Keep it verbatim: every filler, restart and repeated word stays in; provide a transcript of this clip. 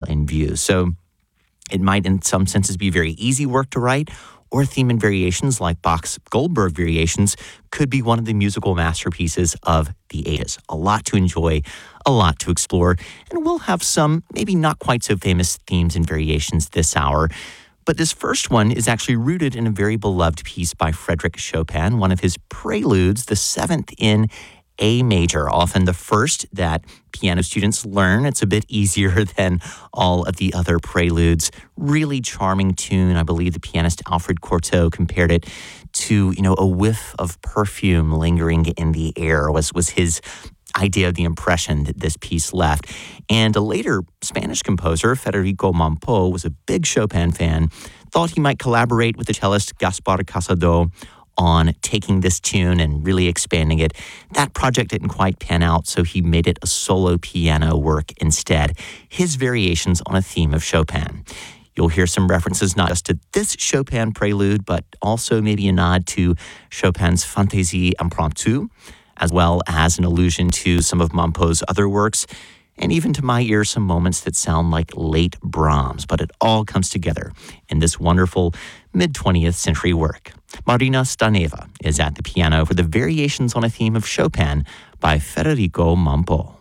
in view. So it might, in some senses, be a very easy work to write, or theme and variations like Bach's Goldberg Variations could be one of the musical masterpieces of the ages. A lot to enjoy, a lot to explore, and we'll have some maybe not quite so famous themes and variations this hour. But this first one is actually rooted in a very beloved piece by Frédéric Chopin, one of his preludes, the seventh in A major, often the first that piano students learn. It's a bit easier than all of the other preludes. Really charming tune. I believe the pianist Alfred Cortot compared it to, you know, a whiff of perfume lingering in the air was, was his idea of the impression that this piece left. And a later Spanish composer, Federico Mompou, was a big Chopin fan, thought he might collaborate with the cellist Gaspar Casado on taking this tune and really expanding it. That project didn't quite pan out, so he made it a solo piano work instead. His variations on a theme of Chopin. You'll hear some references not just to this Chopin prelude, but also maybe a nod to Chopin's Fantaisie Impromptue, as well as an allusion to some of Mompou's other works, and even to my ear, some moments that sound like late Brahms, but it all comes together in this wonderful mid-twentieth century work. Marina Staneva is at the piano for the variations on a theme of Chopin by Federico Mompou.